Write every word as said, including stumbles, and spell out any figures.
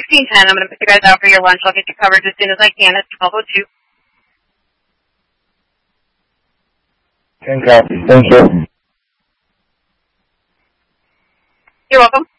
sixteen ten. I'm going to put you guys out for your lunch. I'll get you covered as soon as I can. It's twelve oh two. Thank you. Thank you. You're welcome.